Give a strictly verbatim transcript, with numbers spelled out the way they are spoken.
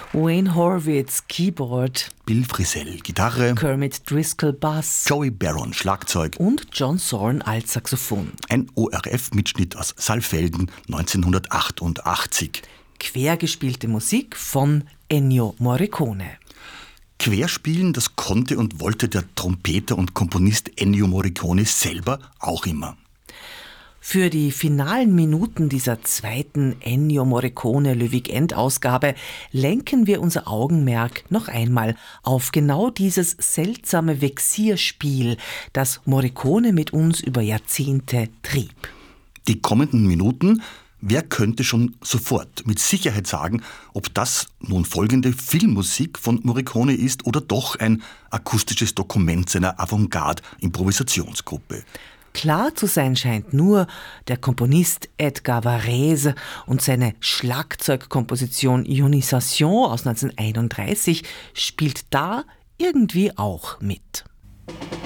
Wayne Horwitz, Keyboard. Bill Frisell, Gitarre. Kermit Driscoll, Bass. Joey Barron, Schlagzeug. Und John Zorn, Altsaxophon. Ein O R F-Mitschnitt aus Saalfelden neunzehnhundertachtundachtzig. Quergespielte Musik von Ennio Morricone. Querspielen, das konnte und wollte der Trompeter und Komponist Ennio Morricone selber auch immer. Für die finalen Minuten dieser zweiten Ennio Morricone Le Weekend-Ausgabe lenken wir unser Augenmerk noch einmal auf genau dieses seltsame Vexierspiel, das Morricone mit uns über Jahrzehnte trieb. Die kommenden Minuten, wer könnte schon sofort mit Sicherheit sagen, ob das nun folgende Filmmusik von Morricone ist oder doch ein akustisches Dokument seiner Avantgarde-Improvisationsgruppe. Klar zu sein scheint nur, der Komponist Edgar Varese und seine Schlagzeugkomposition Ionisation aus neunzehnhunderteinunddreißig spielt da irgendwie auch mit.